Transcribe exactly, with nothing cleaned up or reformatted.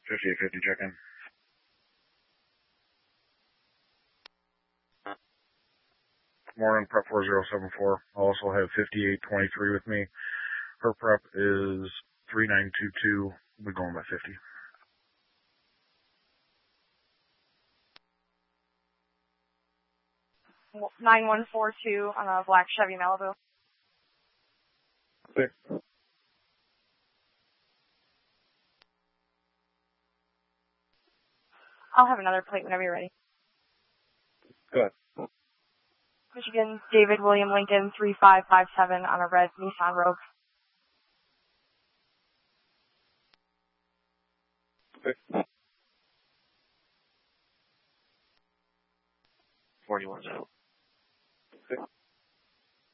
fifty-eight fifty, check in. Morning, prep four zero seven four. I also have fifty-eight twenty-three with me. Her prep is three nine two two. We're going by fifty. nine one four two on a black Chevy Malibu. Okay. I'll have another plate whenever you're ready. Go ahead. Michigan, David William Lincoln, three five five seven on a red Nissan Rogue. Okay. forty-one zero.